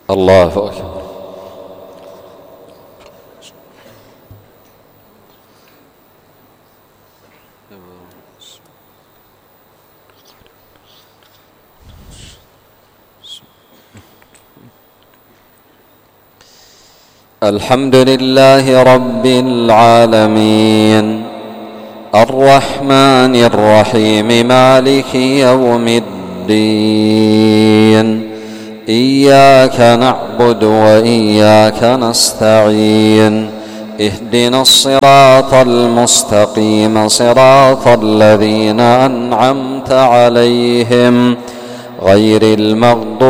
الله أكبر. الحمد لله رب العالمين الرحمن الرحيم مالك يوم الدين إياك نعبد وإياك نستعين اهدنا الصراط المستقيم صراط الذين أنعمت عليهم غير المغضوب